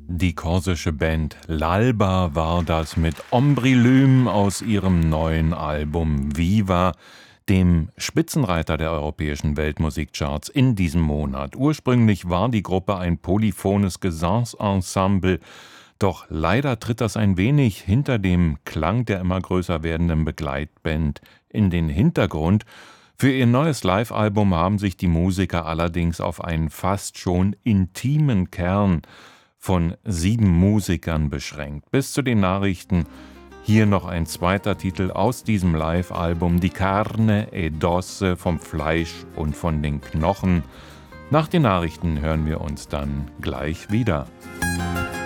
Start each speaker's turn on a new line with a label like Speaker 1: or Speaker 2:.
Speaker 1: Die korsische Band L'Alba war das mit Ombrilüm aus ihrem neuen Album Viva, dem Spitzenreiter der europäischen Weltmusikcharts in diesem Monat. Ursprünglich war die Gruppe ein polyphones Gesangsensemble, doch leider tritt das ein wenig hinter dem Klang der immer größer werdenden Begleitband in den Hintergrund. Für ihr neues Live-Album haben sich die Musiker allerdings auf einen fast schon intimen Kern von 7 Musikern beschränkt. Bis zu den Nachrichten hier noch ein zweiter Titel aus diesem Live-Album, Die Carne ed Osse, vom Fleisch und von den Knochen. Nach den Nachrichten hören wir uns dann gleich wieder.